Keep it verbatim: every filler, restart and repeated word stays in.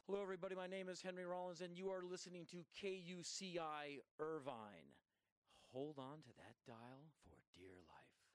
Hello, everybody. My name is Henry Rollins, and you are listening to K U C I Irvine. Hold on to that dial for dear life.